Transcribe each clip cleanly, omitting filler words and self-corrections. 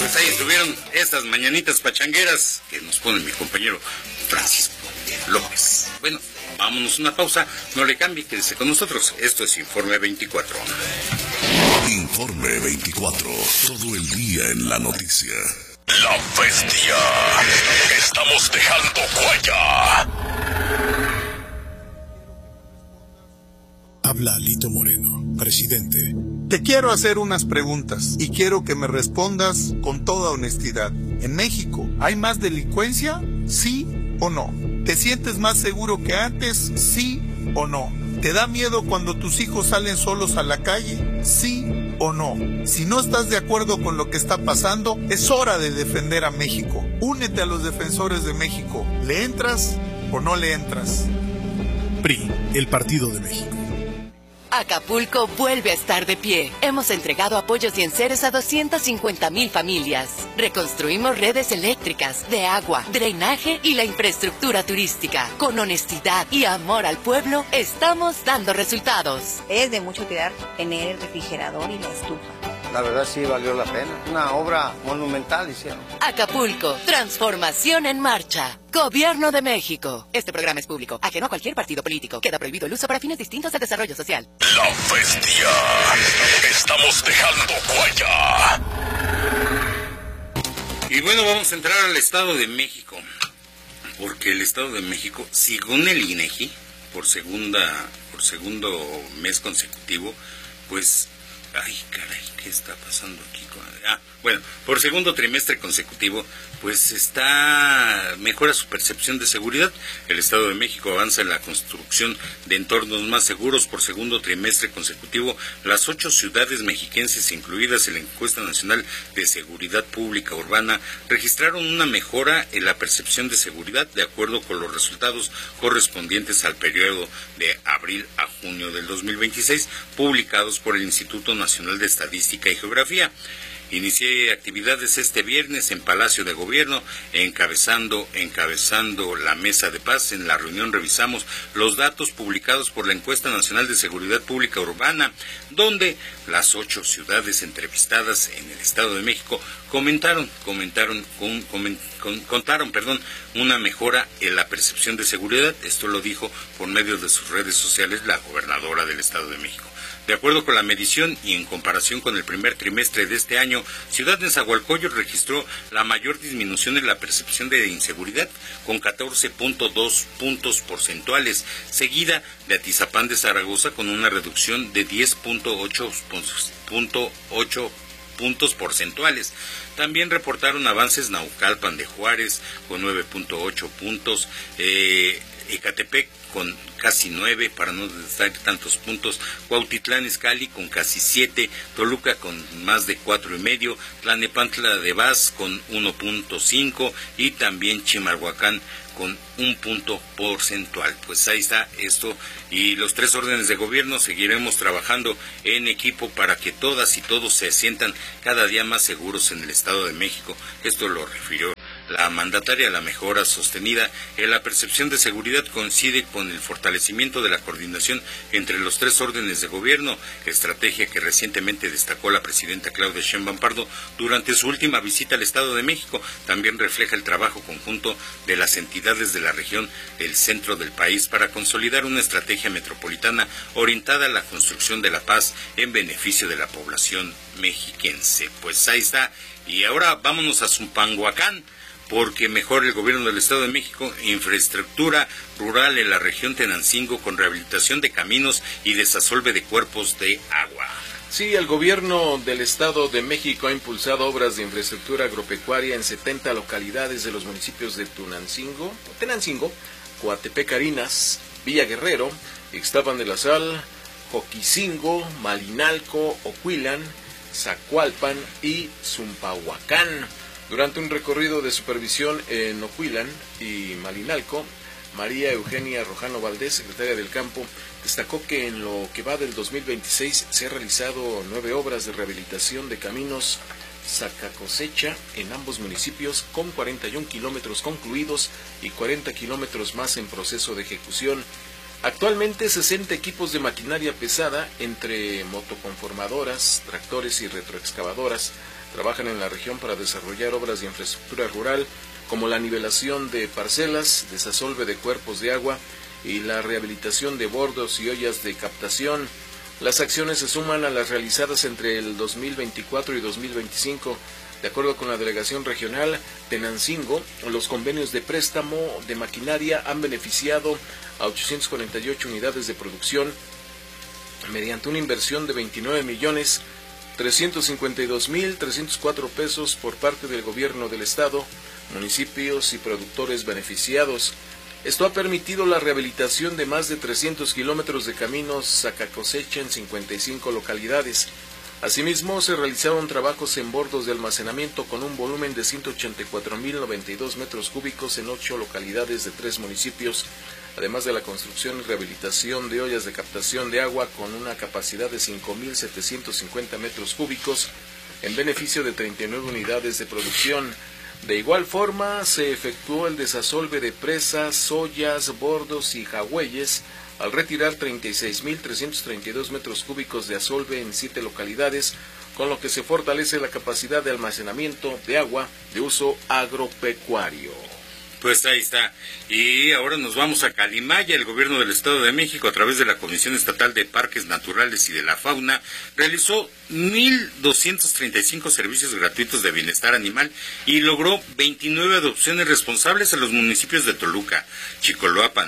Pues ahí estuvieron estas mañanitas pachangueras que nos pone mi compañero Francisco López. Bueno, vámonos una pausa, no le cambie, quédese con nosotros. Esto es Informe 24. Informe 24, todo el día en la noticia. La bestia. Estamos dejando huella. Habla Alito Moreno, presidente. Te quiero hacer unas preguntas y quiero que me respondas con toda honestidad. ¿En México hay más delincuencia? ¿Sí o no? ¿Te sientes más seguro que antes? ¿Sí o no? ¿Te da miedo cuando tus hijos salen solos a la calle? ¿Sí o no? Si no estás de acuerdo con lo que está pasando, es hora de defender a México. Únete a los defensores de México. ¿Le entras o no le entras? PRI, el Partido de México. Acapulco vuelve a estar de pie. Hemos entregado apoyos y enseres a 250,000 familias. Reconstruimos redes eléctricas, de agua, drenaje y la infraestructura turística. Con honestidad y amor al pueblo, estamos dando resultados. Es de mucha utilidad tener el refrigerador y la estufa. La verdad sí valió la pena. Una obra monumental hicieron. Acapulco, transformación en marcha. Gobierno de México. Este programa es público, ajeno a cualquier partido político. Queda prohibido el uso para fines distintos del desarrollo social. La bestia. Estamos dejando huella. Y bueno, vamos a entrar al Estado de México. Porque el Estado de México, según el INEGI, por segundo mes consecutivo, pues... Ay, caray, ¿qué está pasando aquí? Bueno, por segundo trimestre consecutivo, pues mejora su percepción de seguridad. El Estado de México avanza en la construcción de entornos más seguros por segundo trimestre consecutivo. Las 8 ciudades mexiquenses incluidas en la encuesta nacional de seguridad pública urbana registraron una mejora en la percepción de seguridad de acuerdo con los resultados correspondientes al periodo de abril a junio del 2026, publicados por el Instituto Nacional de Estadística y Geografía. Inicié actividades este viernes en Palacio de Gobierno, encabezando la Mesa de Paz. En la reunión revisamos los datos publicados por la Encuesta Nacional de Seguridad Pública Urbana, donde las 8 ciudades entrevistadas en el Estado de México contaron una mejora en la percepción de seguridad. Esto lo dijo por medio de sus redes sociales la gobernadora del Estado de México. De acuerdo con la medición y en comparación con el primer trimestre de este año, Ciudad Nezahualcóyotl registró la mayor disminución en la percepción de inseguridad, con 14.2 puntos porcentuales, seguida de Atizapán de Zaragoza con una reducción de 10.8 puntos porcentuales. También reportaron avances Naucalpan de Juárez con 9.8 puntos, Ecatepec con casi 9, para no dar tantos puntos, Cuautitlán Izcalli con casi 7, Toluca con más de 4.5, Tlalnepantla de Vaz con 1.5 y también Chimalhuacán con 1 punto porcentual. Pues ahí está esto, y los 3 órdenes de gobierno seguiremos trabajando en equipo para que todas y todos se sientan cada día más seguros en el Estado de México. Esto lo refirió la mandataria. La mejora sostenida en la percepción de seguridad coincide con el fortalecimiento de la coordinación entre los 3 órdenes de gobierno, estrategia que recientemente destacó la presidenta Claudia Sheinbaum Pardo durante su última visita al Estado de México. También refleja el trabajo conjunto de las entidades de la región del centro del país para consolidar una estrategia metropolitana orientada a la construcción de la paz en beneficio de la población mexiquense. Pues ahí está. Y ahora vámonos a Zumpanhuacán, porque mejora el gobierno del Estado de México infraestructura rural en la región Tenancingo con rehabilitación de caminos y desasolve de cuerpos de agua. Sí, el gobierno del Estado de México ha impulsado obras de infraestructura agropecuaria en 70 localidades de los municipios de Tenancingo, Coatepec Arinas, Villa Guerrero, Ixtapan de la Sal, Joquicingo, Malinalco, Ocuilan, Zacualpan y Zumpanhuacán. Durante un recorrido de supervisión en Ocuilan y Malinalco, María Eugenia Rojano Valdés, secretaria del Campo, destacó que en lo que va del 2026 se han realizado 9 obras de rehabilitación de caminos saca cosecha en ambos municipios, con 41 kilómetros concluidos y 40 kilómetros más en proceso de ejecución. Actualmente 60 equipos de maquinaria pesada, entre motoconformadoras, tractores y retroexcavadoras, trabajan en la región para desarrollar obras de infraestructura rural como la nivelación de parcelas, desasolve de cuerpos de agua y la rehabilitación de bordos y ollas de captación. Las acciones se suman a las realizadas entre el 2024 y 2025. De acuerdo con la Delegación Regional Tenancingo, los convenios de préstamo de maquinaria han beneficiado a 848 unidades de producción mediante una inversión de 29.352.304 pesos por parte del gobierno del estado, municipios y productores beneficiados. Esto ha permitido la rehabilitación de más de 300 kilómetros de caminos sacacosecha en 55 localidades. Asimismo, se realizaron trabajos en bordos de almacenamiento con un volumen de 184.092 metros cúbicos en 8 localidades de 3 municipios, además de la construcción y rehabilitación de ollas de captación de agua con una capacidad de 5.750 metros cúbicos en beneficio de 39 unidades de producción. De igual forma, se efectuó el desasolve de presas, ollas, bordos y jagüeyes al retirar 36.332 metros cúbicos de asolve en 7 localidades, con lo que se fortalece la capacidad de almacenamiento de agua de uso agropecuario. Pues ahí está. Y ahora nos vamos a Calimaya. El gobierno del Estado de México, a través de la Comisión Estatal de Parques Naturales y de la Fauna, realizó 1.235 servicios gratuitos de bienestar animal y logró 29 adopciones responsables a los municipios de Toluca, Chicoloapan,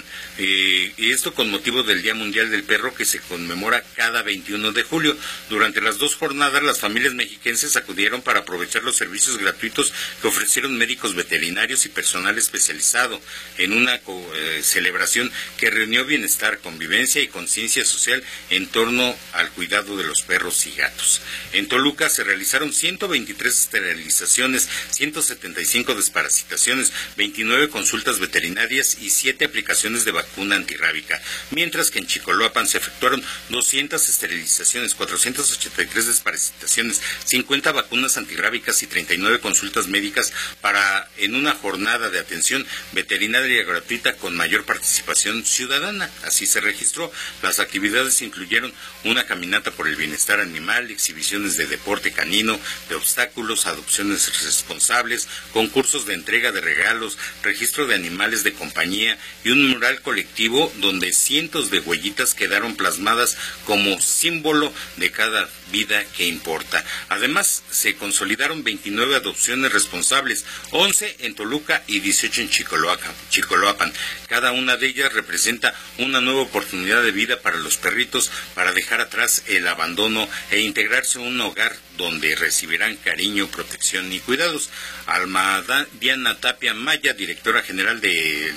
y esto con motivo del Día Mundial del Perro, que se conmemora cada 21 de julio. Durante las 2 jornadas, las familias mexiquenses acudieron para aprovechar los servicios gratuitos que ofrecieron médicos veterinarios y personal especializado en una celebración que reunió bienestar, convivencia y conciencia social en torno al cuidado de los perros y gatos. En Toluca se realizaron 123 esterilizaciones, 175 desparasitaciones, 29 consultas veterinarias y 7 aplicaciones de vacuna antirrábica, mientras que en Chicoloapan se efectuaron 200 esterilizaciones, 483 desparasitaciones, 50 vacunas antirrábicas y 39 consultas médicas en una jornada de atención veterinaria gratuita con mayor participación ciudadana. Así se registró. Las actividades incluyeron una caminata por el bienestar animal, exhibiciones de deporte canino, de obstáculos, adopciones responsables, concursos de entrega de regalos, registro de animales de compañía y un mural colectivo donde cientos de huellitas quedaron plasmadas como símbolo de cada vida que importa. Además, se consolidaron 29 adopciones responsables, 11 en Toluca y 18 en Chicoloapan. Cada una de ellas representa una nueva oportunidad de vida para los perritos, para dejar atrás el abandono e integrarse a un hogar donde recibirán cariño, protección y cuidados. Alma Diana Tapia Maya, directora general de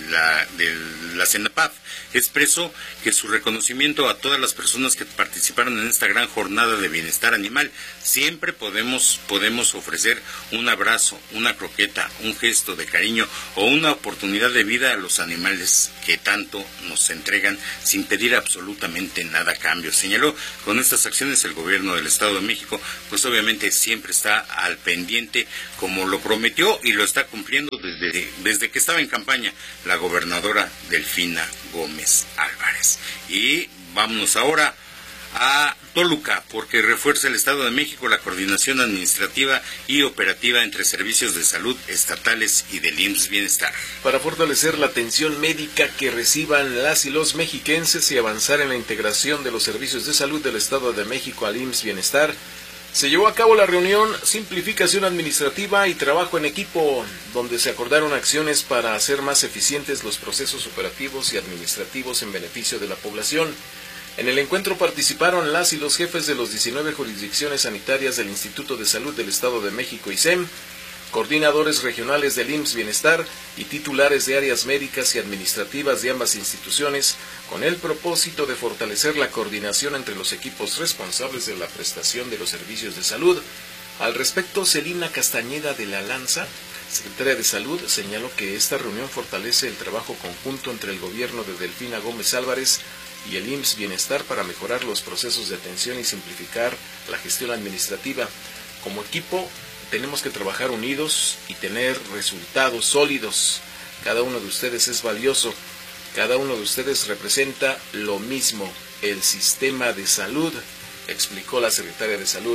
la CENAPAF, expresó que su reconocimiento a todas las personas que participaron en esta gran jornada de bienestar animal. Siempre podemos ofrecer un abrazo, una croqueta, un gesto de cariño o una oportunidad de vida a los animales que tanto nos entregan sin pedir absolutamente nada a cambio. Señaló, con estas acciones el gobierno del Estado de México pues obviamente siempre está al pendiente, como lo prometió y lo está cumpliendo desde que estaba en campaña la gobernadora Delfina Gómez Álvarez. Y vámonos ahora a Toluca, porque refuerza el Estado de México la coordinación administrativa y operativa entre servicios de salud estatales y del IMSS Bienestar. Para fortalecer la atención médica que reciban las y los mexiquenses y avanzar en la integración de los servicios de salud del Estado de México al IMSS Bienestar, se llevó a cabo la reunión Simplificación Administrativa y Trabajo en Equipo, donde se acordaron acciones para hacer más eficientes los procesos operativos y administrativos en beneficio de la población. En el encuentro participaron las y los jefes de los 19 jurisdicciones sanitarias del Instituto de Salud del Estado de México ISEM, coordinadores regionales del IMSS Bienestar y titulares de áreas médicas y administrativas de ambas instituciones, con el propósito de fortalecer la coordinación entre los equipos responsables de la prestación de los servicios de salud. Al respecto, Celina Castañeda de la Lanza, secretaria de Salud, señaló que esta reunión fortalece el trabajo conjunto entre el gobierno de Delfina Gómez Álvarez y el IMSS Bienestar para mejorar los procesos de atención y simplificar la gestión administrativa. Como equipo, tenemos que trabajar unidos y tener resultados sólidos. Cada uno de ustedes es valioso. Cada uno de ustedes representa lo mismo, el sistema de salud, explicó la secretaria de Salud.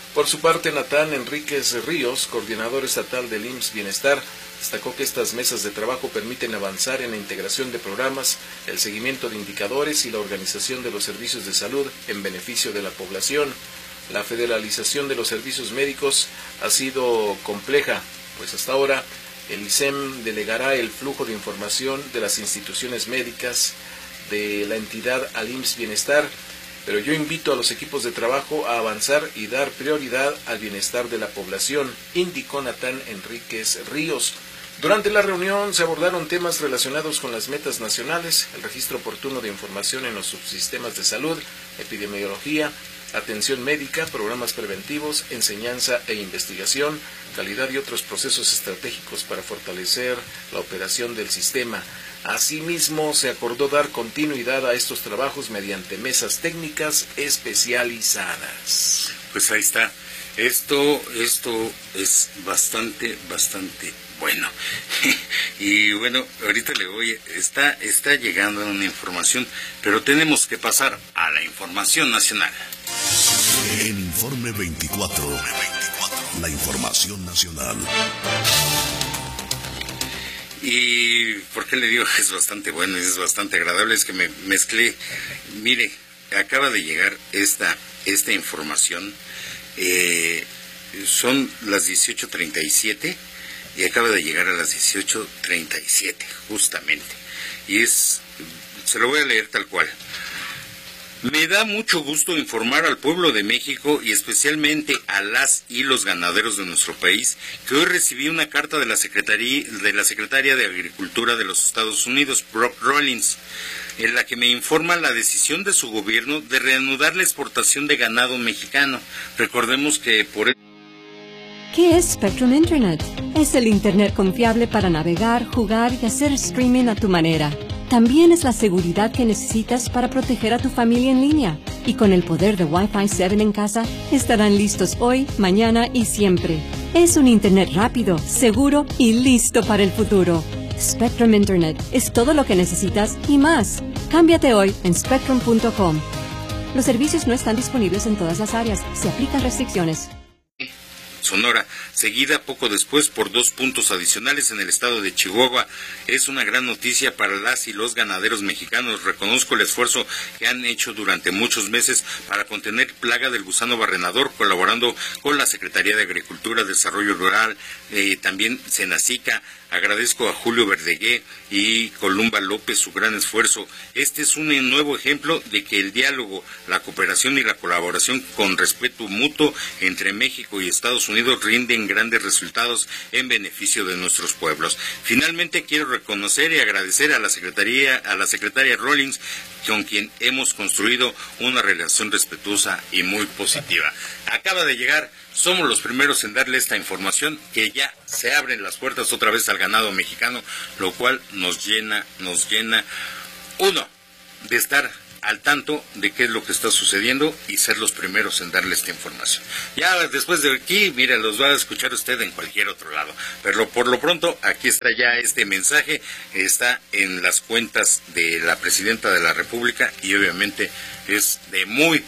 Por su parte, Natán Enríquez Ríos, coordinador estatal del IMSS Bienestar, destacó que estas mesas de trabajo permiten avanzar en la integración de programas, el seguimiento de indicadores y la organización de los servicios de salud en beneficio de la población. La federalización de los servicios médicos ha sido compleja, pues hasta ahora el ISEM delegará el flujo de información de las instituciones médicas de la entidad al IMSS Bienestar, pero yo invito a los equipos de trabajo a avanzar y dar prioridad al bienestar de la población, indicó Natán Enríquez Ríos. Durante la reunión se abordaron temas relacionados con las metas nacionales, el registro oportuno de información en los subsistemas de salud, epidemiología, atención médica, programas preventivos, enseñanza e investigación, calidad y otros procesos estratégicos para fortalecer la operación del sistema. Asimismo, se acordó dar continuidad a estos trabajos mediante mesas técnicas especializadas. Pues ahí está. Esto es bastante bueno. Y bueno, ahorita está llegando una información, pero tenemos que pasar a la información nacional. En Informe 24, la información nacional. Y ¿por qué le digo que es bastante bueno y es bastante agradable? Es que me mezclé. Mire, acaba de llegar esta información. Son las 18:37 y acaba de llegar a las 18:37 justamente. Y se lo voy a leer tal cual. Me da mucho gusto informar al pueblo de México y especialmente a las y los ganaderos de nuestro país que hoy recibí una carta de la secretaria de Agricultura de los Estados Unidos, Brooke Rollins, en la que me informa la decisión de su gobierno de reanudar la exportación de ganado mexicano. Recordemos que por... ¿Qué es Spectrum Internet? Es el Internet confiable para navegar, jugar y hacer streaming a tu manera. También es la seguridad que necesitas para proteger a tu familia en línea. Y con el poder de Wi-Fi 7 en casa, estarán listos hoy, mañana y siempre. Es un Internet rápido, seguro y listo para el futuro. Spectrum Internet es todo lo que necesitas y más. Cámbiate hoy en spectrum.com. Los servicios no están disponibles en todas las áreas. Se aplican restricciones. Sonora, seguida poco después por 2 puntos adicionales en el estado de Chihuahua. Es una gran noticia para las y los ganaderos mexicanos. Reconozco el esfuerzo que han hecho durante muchos meses para contener plaga del gusano barrenador, colaborando con la Secretaría de Agricultura, Desarrollo Rural, también Senacica. Agradezco a Julio Verdegué y Columba López su gran esfuerzo. Este es un nuevo ejemplo de que el diálogo, la cooperación y la colaboración con respeto mutuo entre México y Estados Unidos rinden grandes resultados en beneficio de nuestros pueblos. Finalmente quiero reconocer y agradecer a la secretaria Rollins, con quien hemos construido una relación respetuosa y muy positiva. Acaba de llegar, somos los primeros en darle esta información, que ya se abren las puertas otra vez al ganado mexicano, lo cual nos llena, uno, de estar al tanto de qué es lo que está sucediendo y ser los primeros en darle esta información. Ya después de aquí, mire, los va a escuchar usted en cualquier otro lado, pero por lo pronto aquí está ya este mensaje, está en las cuentas de la Presidenta de la República y obviamente es de muy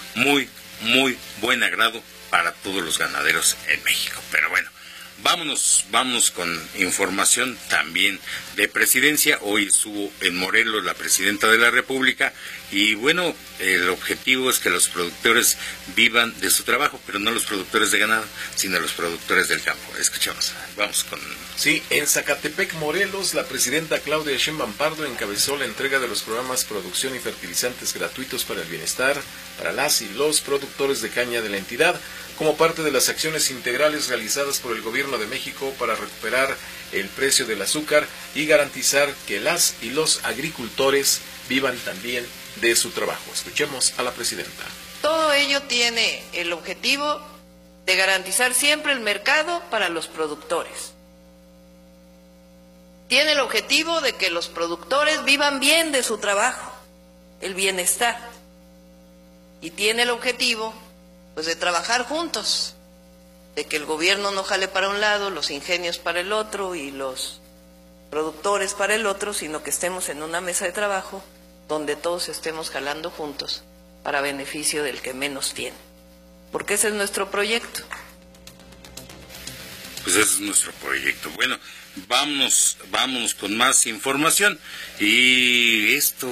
buen agrado para todos los ganaderos en México. Pero bueno, vámonos con información también de presidencia. Hoy estuvo en Morelos la Presidenta de la República y bueno, el objetivo es que los productores vivan de su trabajo, pero no los productores de ganado, sino los productores del campo. Escuchamos, vamos con... Sí, en Zacatepec, Morelos, la Presidenta Claudia Sheinbaum Pardo encabezó la entrega de los programas Producción y Fertilizantes Gratuitos para el Bienestar para las y los productores de caña de la entidad, como parte de las acciones integrales realizadas por el Gobierno de México para recuperar el precio del azúcar y garantizar que las y los agricultores vivan también de su trabajo. Escuchemos a la Presidenta. Todo ello tiene el objetivo de garantizar siempre el mercado para los productores. Tiene el objetivo de que los productores vivan bien de su trabajo, el bienestar. Y tiene el objetivo, pues, de trabajar juntos, de que el gobierno no jale para un lado, los ingenios para el otro y los productores para el otro, sino que estemos en una mesa de trabajo donde todos estemos jalando juntos para beneficio del que menos tiene. porque ese es nuestro proyecto. Pues ese es nuestro proyecto. Bueno, vámonos con más información. Y esto,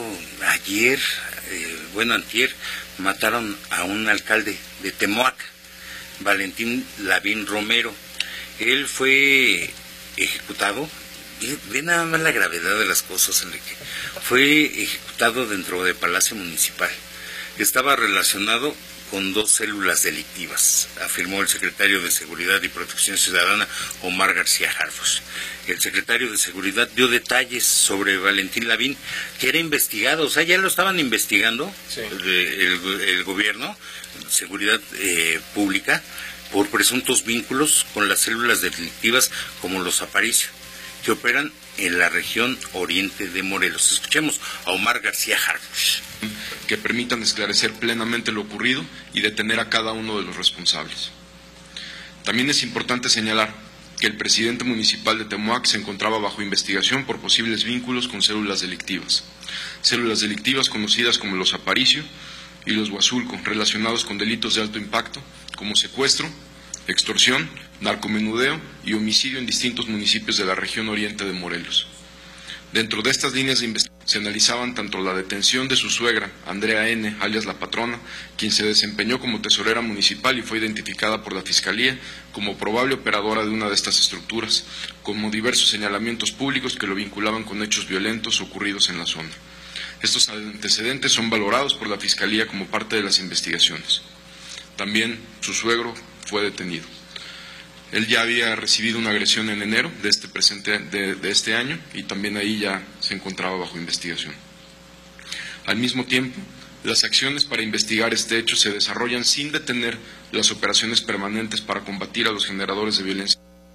antier, mataron a un alcalde de Temoac, Valentín Lavín Romero. Él fue ejecutado, ve nada más la gravedad de las cosas, Enrique. Fue ejecutado dentro de Palacio Municipal. Estaba relacionado con 2 células delictivas, afirmó el secretario de Seguridad y Protección Ciudadana, Omar García Harfuch. El secretario de Seguridad dio detalles sobre Valentín Lavín, que era investigado, o sea, ya lo estaban investigando, sí, el gobierno, Seguridad Pública, por presuntos vínculos con las células delictivas como los Aparicio, que operan en la región oriente de Morelos. Escuchemos a Omar García Harfuch. Que permitan esclarecer plenamente lo ocurrido y detener a cada uno de los responsables. También es importante señalar que el presidente municipal de Temoac se encontraba bajo investigación por posibles vínculos con células delictivas conocidas como los Aparicio y los Huazulco, relacionados con delitos de alto impacto como secuestro, extorsión, narcomenudeo y homicidio en distintos municipios de la región oriente de Morelos. Dentro de estas líneas de investigación se analizaban tanto la detención de su suegra, Andrea N., alias La Patrona, quien se desempeñó como tesorera municipal y fue identificada por la Fiscalía como probable operadora de una de estas estructuras, como diversos señalamientos públicos que lo vinculaban con hechos violentos ocurridos en la zona. Estos antecedentes son valorados por la Fiscalía como parte de las investigaciones. También su suegro fue detenido. Él ya había recibido una agresión en enero de este año y también ahí ya se encontraba bajo investigación. Al mismo tiempo, las acciones para investigar este hecho se desarrollan sin detener las operaciones permanentes para combatir a los generadores de violencia.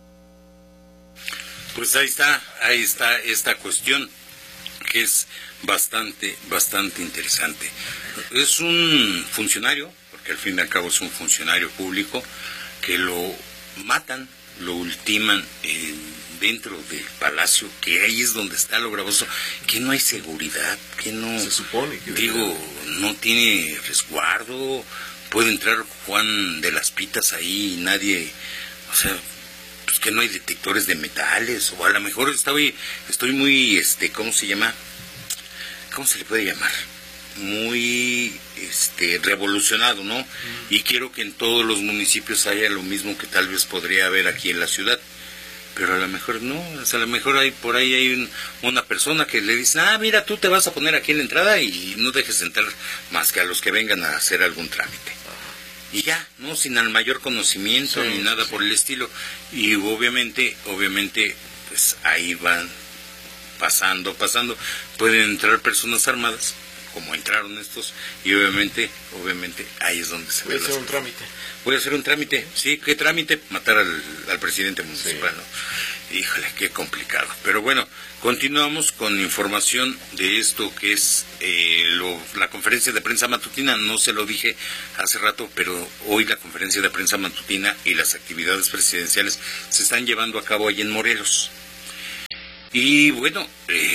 Pues ahí está esta cuestión que es bastante interesante. Es un funcionario, porque al fin y al cabo es un funcionario público, que lo matan, lo ultiman dentro del palacio, que ahí es donde está lo gravoso, que no hay seguridad, que no, se supone que no tiene resguardo, puede entrar Juan de las Pitas ahí y nadie, o sea, pues que no hay detectores de metales, o a lo mejor estoy muy, ¿cómo se llama? ¿Cómo se le puede llamar? Muy revolucionado, ¿no? Y quiero que en todos los municipios haya lo mismo que tal vez podría haber aquí en la ciudad, pero a lo mejor no, o sea, a lo mejor por ahí hay una persona que le dice, mira, tú te vas a poner aquí en la entrada y no dejes entrar más que a los que vengan a hacer algún trámite. Y ya, ¿no? Sin el mayor conocimiento ni nada por el estilo. Y obviamente, pues ahí van pasando, pueden entrar personas armadas, como entraron estos, y obviamente ahí es donde se ve. Voy a hacer un trámite. Sí, ¿qué trámite? Matar al presidente municipal, sí. ¿No? Híjole, qué complicado. Pero bueno, continuamos con información de esto que es la conferencia de prensa matutina. No se lo dije hace rato, pero hoy la conferencia de prensa matutina y las actividades presidenciales se están llevando a cabo ahí en Morelos. Y bueno,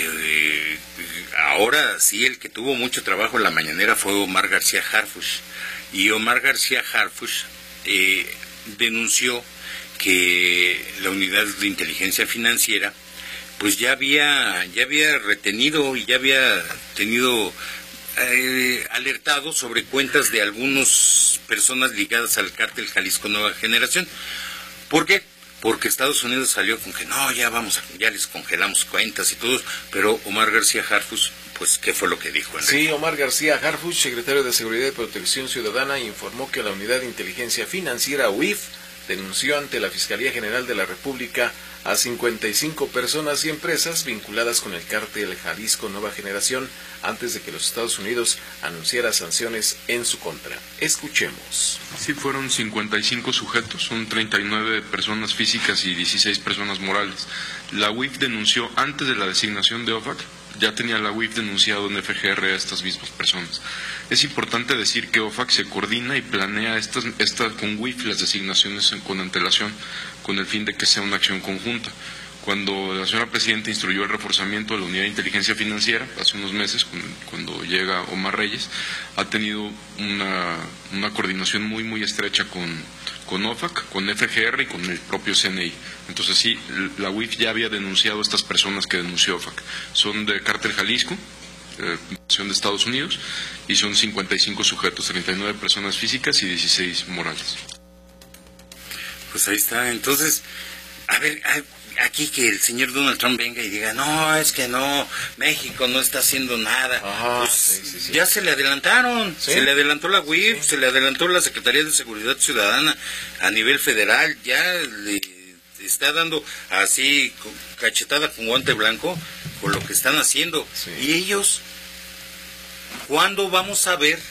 ahora sí, el que tuvo mucho trabajo en la mañanera fue Omar García Harfuch. Y Omar García Harfuch denunció que la unidad de inteligencia financiera pues ya había retenido y ya había tenido alertado sobre cuentas de algunas personas ligadas al cártel Jalisco Nueva Generación. ¿Por qué? Porque Estados Unidos salió con que no, ya les congelamos cuentas y todo, pero Omar García Harfuch, pues, ¿qué fue lo que dijo? Sí, Omar García Harfuch, secretario de Seguridad y Protección Ciudadana, informó que la Unidad de Inteligencia Financiera UIF denunció ante la Fiscalía General de la República a 55 personas y empresas vinculadas con el cártel Jalisco Nueva Generación antes de que los Estados Unidos anunciara sanciones en su contra. Escuchemos. Sí, fueron 55 sujetos, son 39 personas físicas y 16 personas morales. La UIF denunció antes de la designación de OFAC, ya tenía la UIF denunciado en FGR a estas mismas personas. Es importante decir que OFAC se coordina y planea con UIF las designaciones con antelación, con el fin de que sea una acción conjunta. Cuando la señora presidenta instruyó el reforzamiento de la unidad de inteligencia financiera, hace unos meses, cuando llega Omar Reyes, ha tenido una coordinación muy estrecha con OFAC, con FGR y con el propio CNI. Entonces sí, la UIF ya había denunciado a estas personas que denunció OFAC. Son de Cártel Jalisco, de Estados Unidos, y son 55 sujetos, 39 personas físicas y 16 morales. Pues ahí está. Entonces, a ver, aquí que el señor Donald Trump venga y diga, no, es que no, México no está haciendo nada. Ajá, pues sí. ya se le adelantaron, ¿Sí? Se le adelantó la UIF, se le adelantó la Secretaría de Seguridad Ciudadana a nivel federal, ya le está dando así cachetada con guante blanco con lo que están haciendo. Sí. Y ellos, ¿cuándo vamos a ver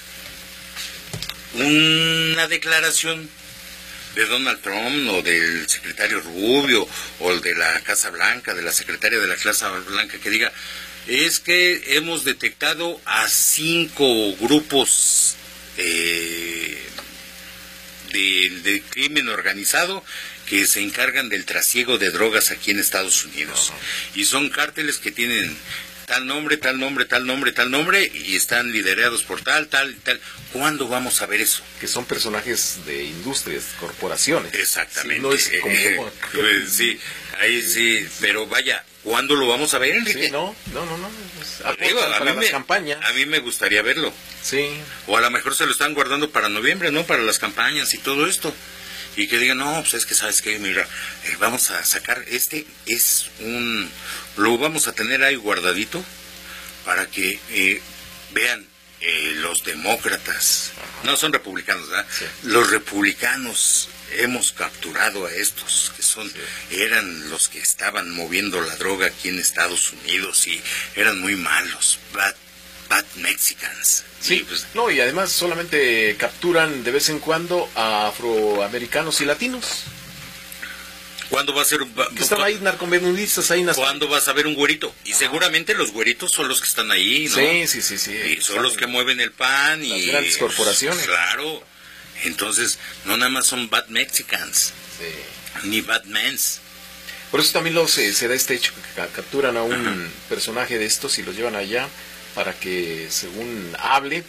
una declaración de Donald Trump o del secretario Rubio o de la Casa Blanca, de la secretaria de la Casa Blanca, que diga, es que hemos detectado a 5 grupos de crimen organizado que se encargan del trasiego de drogas aquí en Estados Unidos? Y son cárteles que tienen tal nombre, y están liderados por tal. ¿Cuándo vamos a ver eso? Que son personajes de industrias, corporaciones. Exactamente. Sí, no es como... Pues sí, ahí sí, pero vaya, ¿cuándo lo vamos a ver, Enrique? Sí, no. Digo, para las campañas. A mí me gustaría verlo. Sí. O a lo mejor se lo están guardando para noviembre, ¿no? Para las campañas y todo esto. Y que digan, no, pues es que sabes qué, mira, vamos a sacar, lo vamos a tener ahí guardadito para que vean los demócratas, no son republicanos, ¿verdad? Sí. Los republicanos hemos capturado a estos que eran los que estaban moviendo la droga aquí en Estados Unidos y eran muy malos, bad Mexicans. Sí, pues, no, y además solamente capturan de vez en cuando a afroamericanos y latinos. ¿Cuándo va a ser que están ahí narcomenudistas ahí? ¿Cuándo vas a ver un güerito? Y seguramente los güeritos son los que están ahí, ¿no? Sí. Y son los que mueven el pan las grandes corporaciones. Claro. Entonces, no nada más son bad Mexicans, ni bad mens. Por eso también se da este hecho, que capturan a un personaje de estos y los llevan allá para que, según hable,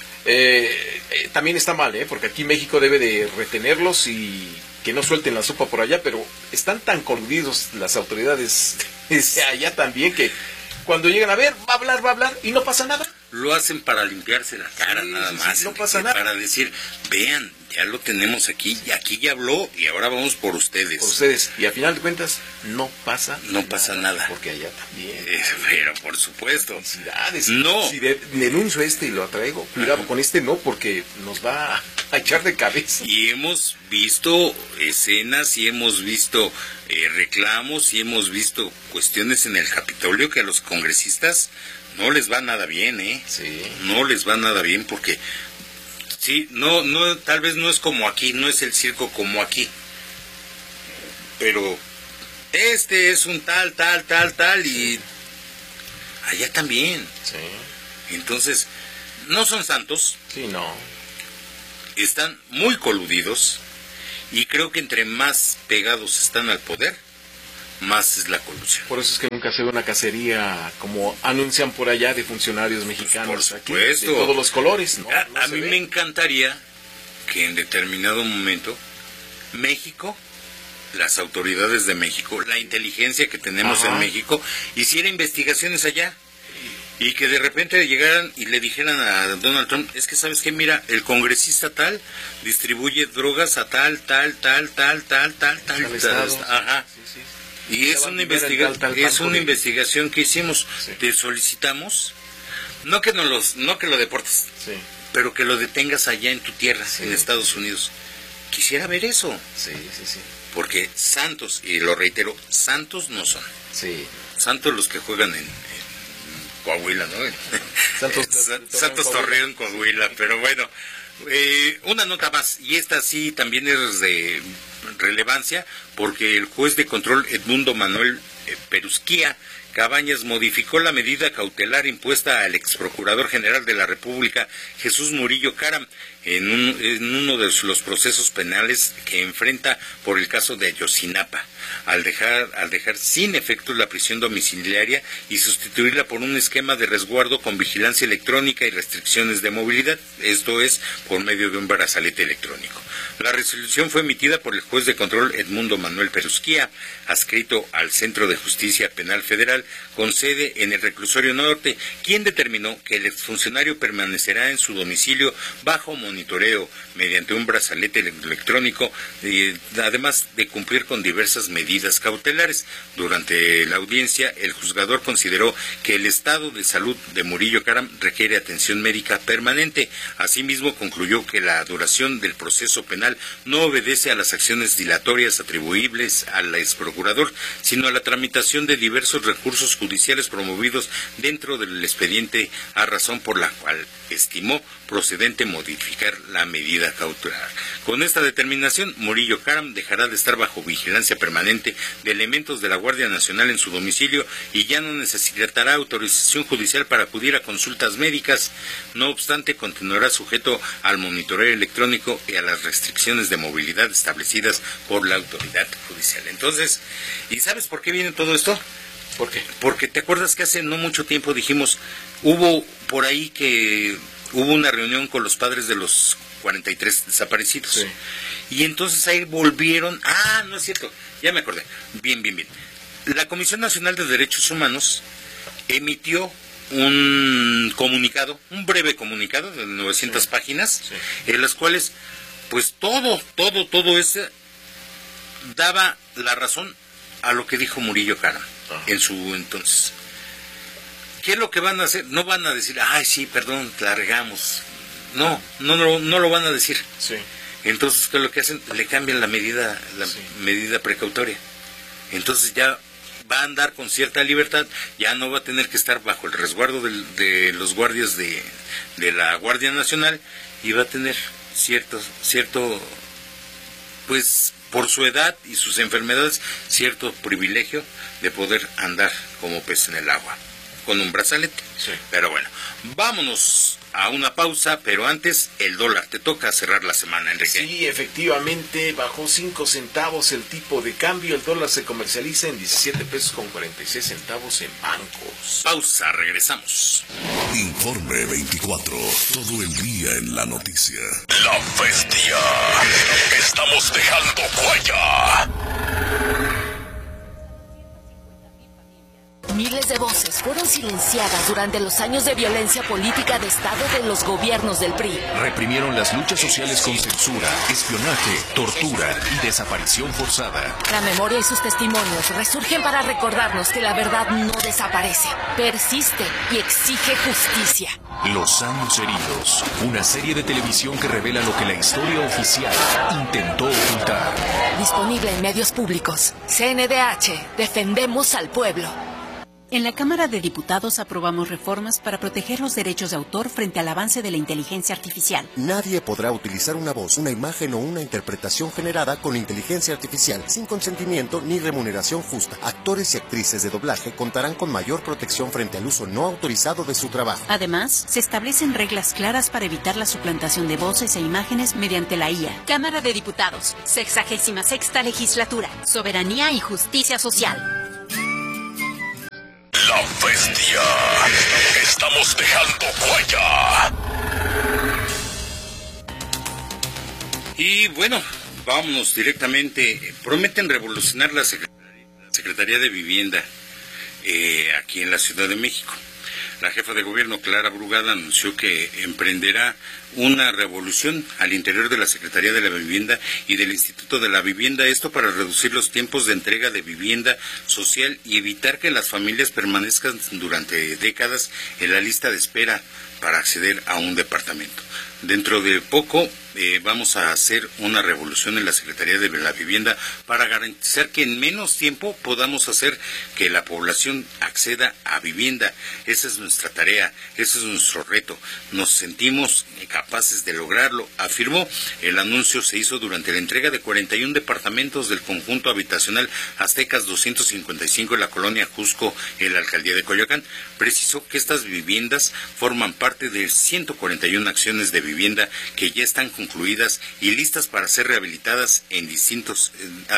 también está mal, porque aquí México debe de retenerlos y que no suelten la sopa por allá, pero están tan coludidos las autoridades de allá también que cuando llegan a ver, va a hablar y no pasa nada. Lo hacen para limpiarse la cara, nada más. No pasa nada. Para decir, vean, ya lo tenemos aquí, y aquí ya habló, y ahora vamos por ustedes. Y a final de cuentas, no pasa nada. Porque allá también. Pero por supuesto. Felicidades. No. Si denuncio y lo atraigo, cuidado con no, porque nos va a echar de cabeza. Y hemos visto escenas, y hemos visto reclamos, y hemos visto cuestiones en el Capitolio que a los congresistas no les va nada bien, Sí. No les va nada bien porque sí, no, tal vez no es como aquí, no es el circo como aquí. Pero este es un tal y allá también. Sí. Entonces, no son santos. Sí, no. Están muy coludidos y creo que entre más pegados están al poder, más es la colusión. Por eso es que nunca se ve una cacería como anuncian por allá de funcionarios mexicanos. Por supuesto. Aquí, de todos los colores. ¿No? A mí me encantaría que en determinado momento México, las autoridades de México, la inteligencia que tenemos en México, hiciera investigaciones allá. Y que de repente llegaran y le dijeran a Donald Trump, es que sabes qué, mira, el congresista tal distribuye drogas a tal. Ajá. Sí. Y es una investigación que hicimos. Sí. Te solicitamos, no que lo deportes, pero que lo detengas allá en tu tierra, en Estados Unidos. Quisiera ver eso. Sí. Porque santos, y lo reitero, santos no son. Sí. Santos los que juegan en Coahuila, ¿no? Santos Torreón, Coahuila, pero bueno, una nota más, y esta sí también es de relevancia porque el juez de control Edmundo Manuel Perusquía Cabañas modificó la medida cautelar impuesta al exprocurador general de la República, Jesús Murillo Caram, en uno de los procesos penales que enfrenta por el caso de Ayotzinapa, al dejar sin efecto la prisión domiciliaria y sustituirla por un esquema de resguardo con vigilancia electrónica y restricciones de movilidad, esto es, por medio de un brazalete electrónico. La resolución fue emitida por el juez de control Edmundo Manuel Perusquía, adscrito al Centro de Justicia Penal Federal, con sede en el Reclusorio Norte, quien determinó que el exfuncionario permanecerá en su domicilio bajo monitoreo mediante un brazalete electrónico, además de cumplir con diversas medidas cautelares. Durante la audiencia, el juzgador consideró que el estado de salud de Murillo Caram requiere atención médica permanente. Asimismo, concluyó que la duración del proceso penal no obedece a las acciones dilatorias atribuibles al exprocurador, sino a la tramitación de diversos recursos judiciales promovidos dentro del expediente, a razón por la cual estimó procedente modificar la medida cautelar. Con esta determinación, Murillo Caram dejará de estar bajo vigilancia permanente de elementos de la Guardia Nacional en su domicilio y ya no necesitará autorización judicial para acudir a consultas médicas. No obstante, continuará sujeto al monitoreo electrónico y a las restricciones de movilidad establecidas por la autoridad judicial. Entonces, ¿y sabes por qué viene todo esto? ¿Por qué? Porque te acuerdas que hace no mucho tiempo dijimos, hubo por ahí que hubo una reunión con los padres de los 43 desaparecidos. Sí. Y entonces ahí volvieron, no es cierto, ya me acordé, bien. La Comisión Nacional de Derechos Humanos emitió un comunicado, un breve comunicado de 900 páginas, en las cuales, pues todo eso daba la razón a lo que dijo Murillo Caram en su entonces. ¿Qué es lo que van a hacer? No van a decir, ay, sí, perdón, la regamos. No lo van a decir. Sí. Entonces, ¿qué es lo que hacen? Le cambian la medida precautoria. Entonces ya va a andar con cierta libertad, ya no va a tener que estar bajo el resguardo de los guardias de la Guardia Nacional y va a tener cierto, pues, por su edad y sus enfermedades, cierto privilegio de poder andar como pez en el agua, con un brazalete. Sí. Pero bueno, vámonos a una pausa, pero antes el dólar. Te toca cerrar la semana, Enrique. Sí, efectivamente, bajó 5 centavos el tipo de cambio. El dólar se comercializa en 17 pesos con 46 centavos en bancos. Pausa, regresamos. Informe 24, todo el día en la noticia. La Bestia. Estamos dejando huella. Miles de voces fueron silenciadas durante los años de violencia política de Estado de los gobiernos del PRI. Reprimieron las luchas sociales con censura, espionaje, tortura y desaparición forzada. La memoria y sus testimonios resurgen para recordarnos que la verdad no desaparece, persiste y exige justicia. Los años heridos, una serie de televisión que revela lo que la historia oficial intentó ocultar. Disponible en medios públicos. CNDH, defendemos al pueblo. En la Cámara de Diputados aprobamos reformas para proteger los derechos de autor frente al avance de la inteligencia artificial. Nadie podrá utilizar una voz, una imagen o una interpretación generada con inteligencia artificial sin consentimiento ni remuneración justa. Actores y actrices de doblaje contarán con mayor protección frente al uso no autorizado de su trabajo. Además, se establecen reglas claras para evitar la suplantación de voces e imágenes mediante la IA. Cámara de Diputados, 66ª Legislatura, Soberanía y Justicia Social. La Bestia. Estamos dejando huella. Y bueno, vámonos directamente. Prometen revolucionar la Secretaría de Vivienda aquí en la Ciudad de México. La jefa de gobierno, Clara Brugada, anunció que emprenderá una revolución al interior de la Secretaría de la Vivienda y del Instituto de la Vivienda, esto para reducir los tiempos de entrega de vivienda social y evitar que las familias permanezcan durante décadas en la lista de espera para acceder a un departamento. Dentro de poco vamos a hacer una revolución en la Secretaría de la Vivienda para garantizar que en menos tiempo podamos hacer que la población acceda a vivienda. Esa es nuestra tarea, ese es nuestro reto. Nos sentimos capaces de lograrlo, afirmó. El anuncio se hizo durante la entrega de 41 departamentos del conjunto habitacional Aztecas 255 en la colonia Jusco, en la alcaldía de Coyoacán. Precisó que estas viviendas forman parte de 141 acciones de vivienda que ya están concluidas y listas para ser rehabilitadas en distintos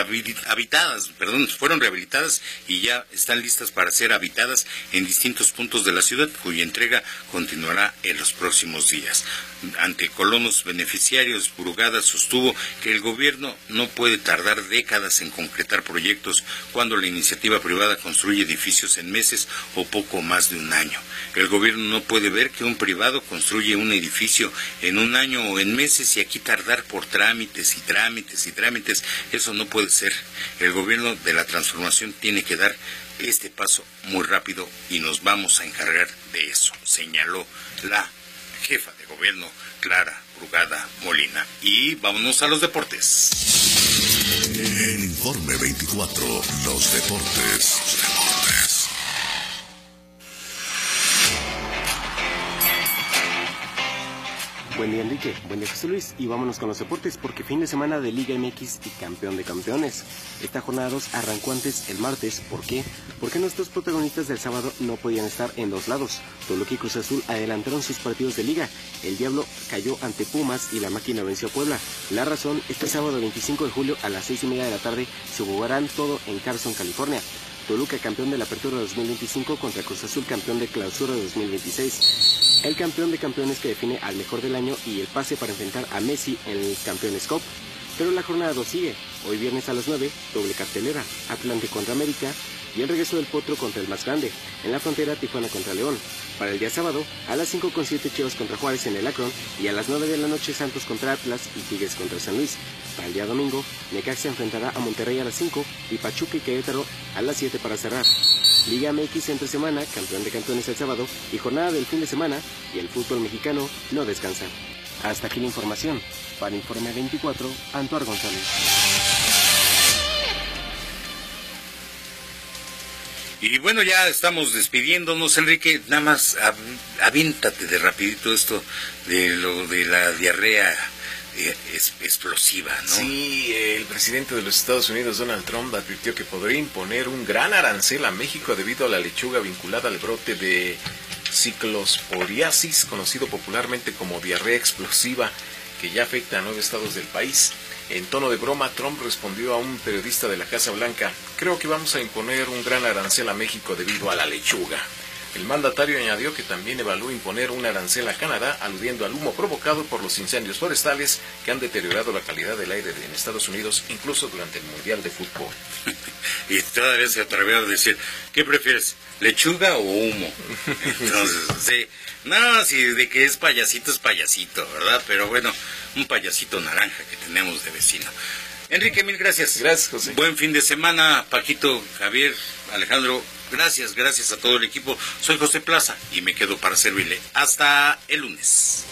fueron rehabilitadas y ya están listas para ser habitadas en distintos puntos de la ciudad, cuya entrega continuará en los próximos días. Ante colonos beneficiarios, Brugada sostuvo que el gobierno no puede tardar décadas en concretar proyectos cuando la iniciativa privada construye edificios en meses o poco más de un año. El gobierno no puede ver que un privado construye un edificio en un año o en meses y aquí tardar por trámites y trámites y trámites. Eso no puede ser. El gobierno de la transformación tiene que dar este paso muy rápido y nos vamos a encargar de eso, señaló la jefa de gobierno, Clara Brugada Molina. Y vámonos a los deportes. En Informe 24, los deportes. Buen día, Enrique. Buen día, José Luis. Y vámonos con los deportes porque fin de semana de Liga MX y campeón de campeones. Esta jornada 2 arrancó antes el martes. ¿Por qué? Porque nuestros protagonistas del sábado no podían estar en dos lados. Toluca y Cruz Azul adelantaron sus partidos de Liga. El Diablo cayó ante Pumas y la Máquina venció a Puebla. La razón, este sábado 25 de julio a las 6:30 de la tarde se jugarán todo en Carson, California. Toluca campeón de la Apertura 2025 contra Cruz Azul campeón de Clausura 2026. El campeón de campeones que define al mejor del año y el pase para enfrentar a Messi en el Campeones Cup. Pero la jornada 2 sigue. Hoy viernes a las 9, doble cartelera, Atlante contra América y el regreso del Potro contra el más grande. En la frontera, Tijuana contra León. Para el día sábado, a las 5:07 Chivas contra Juárez en el Akron y a las 9 de la noche Santos contra Atlas y Tigres contra San Luis. Para el día domingo, Necaxa enfrentará a Monterrey a las 5 y Pachuca y Querétaro a las 7 para cerrar. Liga MX entre semana, campeón de campeones el sábado y jornada del fin de semana y el fútbol mexicano no descansa. Hasta aquí la información. Para Informe 24, Antuar González. Y bueno, ya estamos despidiéndonos, Enrique. Nada más aviéntate de rapidito esto de lo de la diarrea explosiva, ¿no? Sí, el presidente de los Estados Unidos, Donald Trump, advirtió que podría imponer un gran arancel a México debido a la lechuga vinculada al brote de ciclosporiasis, conocido popularmente como diarrea explosiva, que ya afecta a 9 estados del país. En tono de broma, Trump respondió a un periodista de la Casa Blanca: creo que vamos a imponer un gran arancel a México debido a la lechuga. El mandatario añadió que también evaluó imponer un arancel a Canadá, aludiendo al humo provocado por los incendios forestales que han deteriorado la calidad del aire en Estados Unidos, incluso durante el Mundial de Fútbol. Y todavía se atrevió a decir: ¿qué prefieres, lechuga o humo? Entonces, sí, no, si de que es payasito, ¿verdad? Pero bueno, un payasito naranja que tenemos de vecino. Enrique, mil gracias. Gracias, José. Buen fin de semana, Paquito, Javier, Alejandro. Gracias a todo el equipo. Soy José Plaza y me quedo para servirle. Hasta el lunes.